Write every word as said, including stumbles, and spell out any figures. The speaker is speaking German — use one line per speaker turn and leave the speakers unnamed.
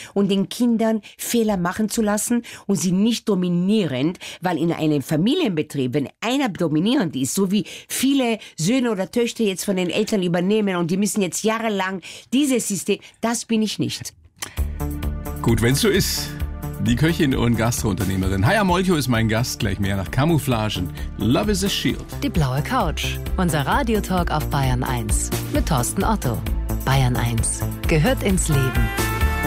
und den Kindern Fehler machen zu lassen und sie nicht dominierend, weil in einem Familienbetrieb, wenn einer dominierend ist, so wie viele Söhne oder Töchter jetzt von den Eltern übernehmen und die müssen jetzt jahrelang dieses System, das bin ich nicht.
Gut, wenn es so ist. Die Köchin und Gastrounternehmerin Haya Molcho ist mein Gast, gleich mehr nach Camouflagen. Love is a Shield.
Die blaue Couch, unser Radiotalk auf Bayern eins mit Thorsten Otto. Bayern eins gehört ins Leben.